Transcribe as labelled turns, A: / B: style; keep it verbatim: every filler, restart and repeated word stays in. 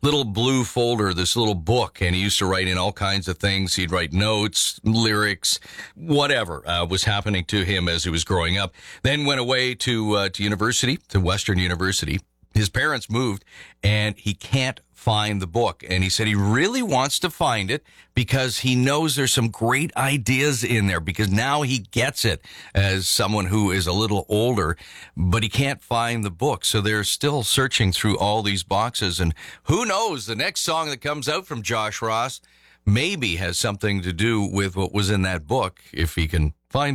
A: little blue folder, this little book, and he used to write in all kinds of things. He'd write notes, lyrics, whatever uh, was happening to him as he was growing up. Then went away to uh, to university, to Western University. His parents moved, and he can't find the book. And he said he really wants to find it because he knows there's some great ideas in there, because now he gets it as someone who is a little older, but he can't find the book. So they're still searching through all these boxes. And who knows, the next song that comes out from Josh Ross maybe has something to do with what was in that book, if he can find